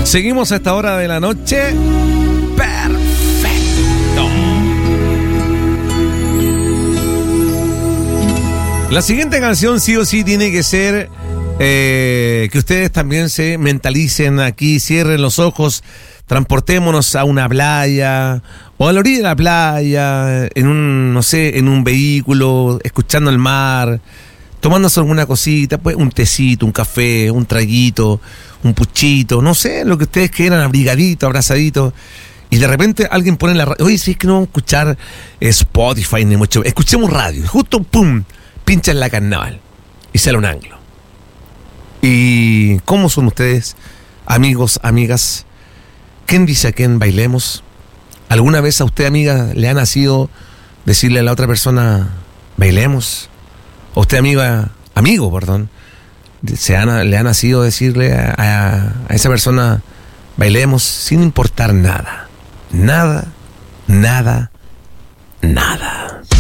Seguimos a esta hora de la noche. Perfecto. La siguiente canción sí o sí tiene que ser que ustedes también se mentalicen aquí, cierren los ojos, transportémonos a una playa o a la orilla de la playa, en un, no sé, en un vehículo, escuchando el mar, tomándose alguna cosita, pues un tecito, un café, un traguito, un puchito, no sé, lo que ustedes quieran, abrigadito, abrazadito. Y de repente alguien pone la radio, oye, si es que no vamos a escuchar Spotify ni mucho, escuchemos radio, justo pum, pincha en la carnaval y sale un anglo. ¿Y cómo son ustedes, amigos, amigas? ¿Quién dice a quién bailemos? ¿Alguna vez a usted, amiga, le ha nacido decirle a la otra persona bailemos? ¿O usted, amigo, perdón, le ha nacido decirle a esa persona bailemos sin importar nada? Nada, nada, nada.